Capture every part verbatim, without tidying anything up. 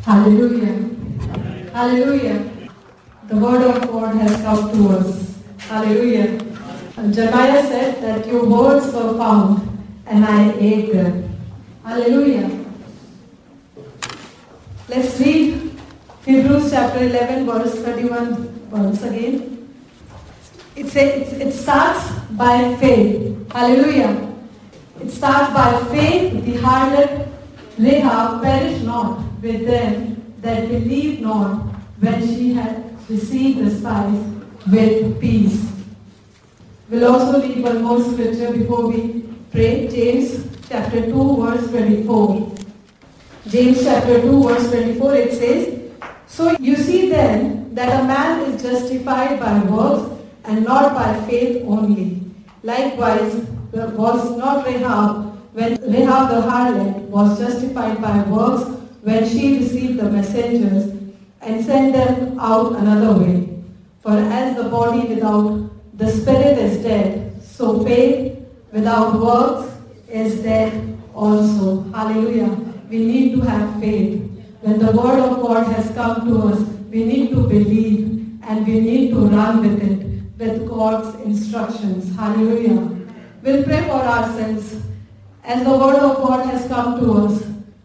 Hallelujah. Hallelujah. The word of God has come to us. Hallelujah. And Jeremiah said that your words were found and I ate them. Hallelujah. Let's read Hebrews chapter eleven verse thirty-one once again. It says it starts by faith. Hallelujah. It starts by faith. The harlot Rahab perished not with them that believed not when she had received the spice with peace. We'll also read one more scripture before we pray. James chapter two verse twenty-four. James chapter two verse twenty-four, it says, so you see then that a man is justified by works and not by faith only. Likewise was not Rahab when Rahab the harlot was justified by works when she received the messengers and sent them out another way. For as the body without the spirit is dead, so faith without works is dead also. Hallelujah. We need to have faith. When the word of God has come to us, we need to believe and we need to run with it, with God's instructions. Hallelujah. We'll pray for ourselves. As the word of God has come to us,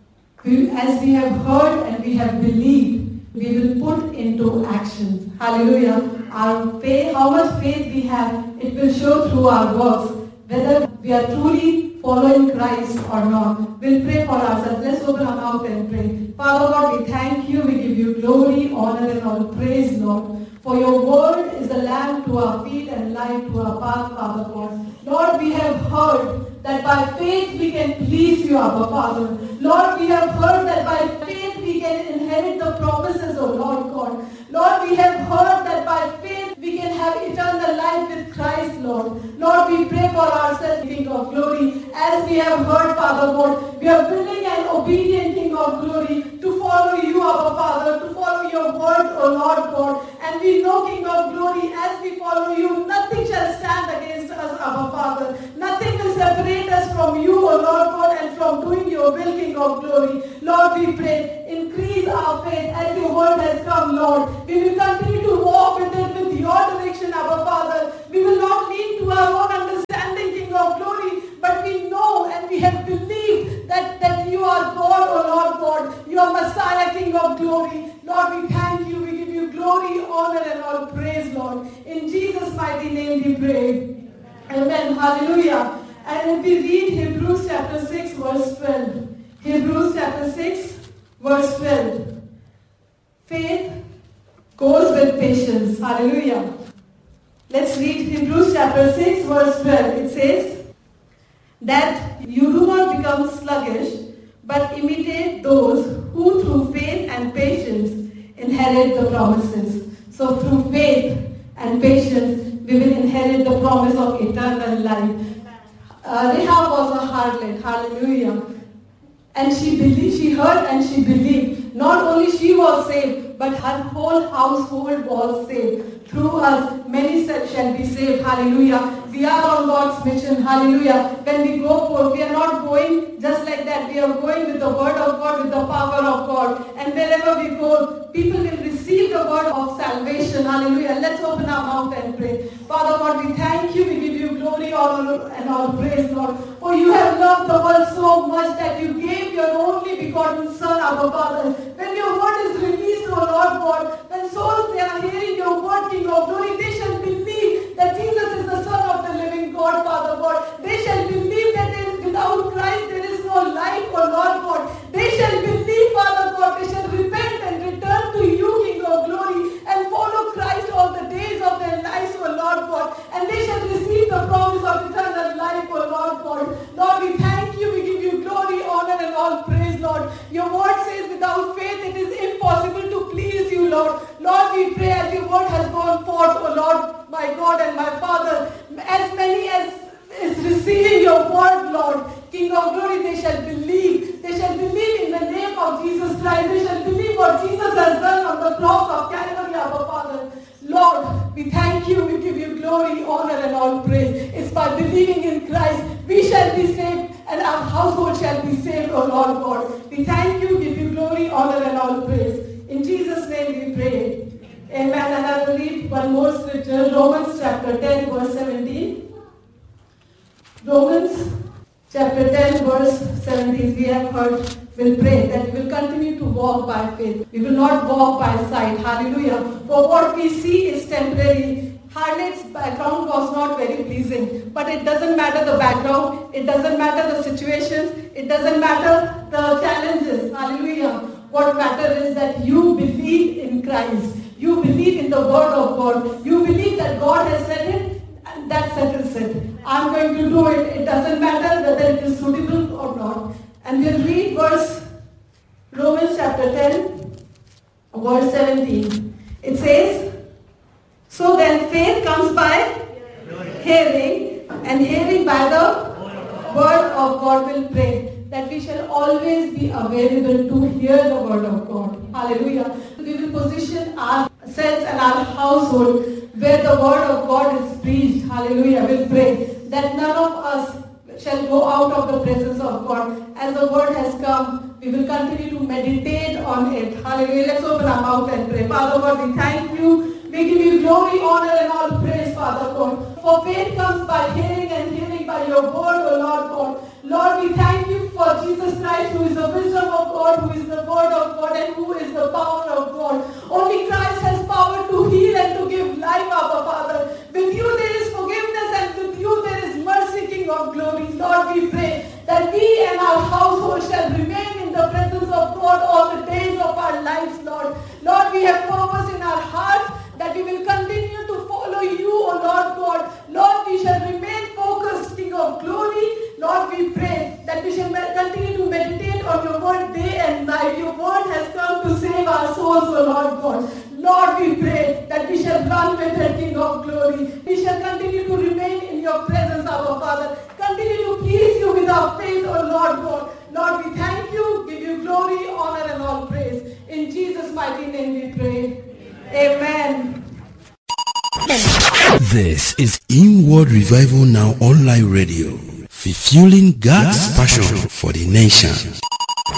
we, as we have heard and we have believed, we will put into action. Hallelujah. Our faith, how much faith we have, it will show through our works, whether we are truly following Christ or not. We'll pray for ourselves. Let's open our mouth and pray. Father God, we thank you. We give you glory, honor, and all praise, Lord. For your word is a lamp to our feet and light to our path, Father God. Lord, we have heard that by faith we can please you, Abba Father. Lord, we have heard that by faith we can inherit the promises, O Lord God. Lord, we have heard that by faith we can have eternal life with Christ, Lord. Lord, we pray for ourselves, King of glory. As we have heard, Father God, we are willing and obedient, King of glory, to follow you, Abba Father, to follow your word, O Lord God. And we know, King of glory, as we follow you, nothing shall stand against us, Abba Father. Nothing will separate us from you, O Lord God, and from doing your will, King of glory. Lord, we pray, increase our faith as your word has come, Lord. We will continue to walk with it with your direction, Abba Father. We will not lean to our own understanding, King of glory, but we know and we have believed that, that you are God, O Lord God. You are Messiah, King of glory. Lord, we thank you. We give you glory, honor, and all praise, Lord. In Jesus' mighty name we pray. Amen. Hallelujah. And if we read Hebrews chapter six, verse twelve. Hebrews chapter six, verse twelve. Faith goes with patience. Hallelujah. Let's read Hebrews chapter six, verse twelve. It says that you do not become sluggish, but imitate those who through faith and patience inherit the promises. So through faith and patience, we will inherit the promise of eternal life. Uh, Rahab was a harlot. Hallelujah. And she believed, she heard and she believed. Not only she was saved, but her whole household was saved. Through us, many shall be saved. Hallelujah. We are on God's mission. Hallelujah. When we go forth, we are not going just like that. We are going with the word of God, with the power of God. And wherever we go, people will receive the word of salvation. Hallelujah. Let's open our mouth and pray. Father God, we thank you. We give you glory, honor, and all praise, Lord. For you have loved the world so much that you gave your only begotten Son, our Father. When your word is released, O Lord God, when souls they are hearing your word, King of glory, they shall believe that Jesus is the Son of the living God, Father God. They shall believe that there is, without Christ there is no life, O Lord God. They shall believe, Father God, they shall repent and return to you, King of glory, and follow Christ all the days of their lives, O Lord God. And they shall receive the promise of eternal life, O Lord God. Lord, we thank you, we give you glory, honor, and all praise, Lord. Your word says without faith it is impossible to please you, Lord. Lord, we pray as your word has gone forth, O Lord, my God and my Father, as many as is receiving your word, Lord, King of glory, they shall believe. They shall believe in the name of Jesus Christ. They shall believe what Jesus has done on the cross of Calvary, our Father. Lord, we thank you, we give you glory, honor, and all praise. It's by believing in Christ, we shall be saved, and our household shall be saved, O Lord God. We thank you, give you glory, honor, and all praise. In Jesus' name we pray. Amen. And I will read one more scripture, Romans chapter ten, verse seventeen. Romans chapter ten, verse seventeen. We have heard, we'll pray that we will continue to walk by faith. We will not walk by sight. Hallelujah. For what we see is temporary. Harlot's background was not very pleasing, but it doesn't matter the background, it doesn't matter the situations, it doesn't matter the challenges. Hallelujah. What matters is that you believe in Christ. You believe in the word of God. You believe that God has said it, and that settles it. I'm going to do it. It doesn't matter whether it is suitable or not. And we'll read verse, Romans chapter ten, verse seventeen. It says, so then faith comes by hearing, and hearing by the word of God. Will pray that we shall always be available to hear the word of God. Hallelujah. We will position ourselves and our household where the word of God is preached. Hallelujah. We'll pray that none of us shall go out of the presence of God. As the word has come, we will continue to meditate on it. Hallelujah. Let's open our mouth and pray. Father God, we thank you. We give you glory, honor, and all praise, Father God. For faith comes by hearing, and hearing by your word, O Lord God. Lord, we thank you for Jesus Christ, who is the wisdom of God, who is the word of God, and who is the power of God. Only Christ has power to heal and to give life, Abba Father. With you there is forgiveness, and with you there is mercy, King of glory. Lord, we pray that we and our household shall remain in the presence of God all the days of our lives, Lord. Lord, we have purpose in our hearts that we will continue to follow you, O Lord God. Lord, we shall remain focused, King of glory. Lord, we pray that we shall continue to meditate on your word day and night. Your word has come to save our souls, O Lord God. Lord, we pray that we shall run with it, King of glory. We shall continue to remain in your presence, our Father. Continue to please you with our faith, O Lord God. Lord, we thank you, give you glory, honor, and all praise. In Jesus' mighty name we pray. Amen. This is Inward Revival Now Online Radio, fulfilling God's passion for the nation.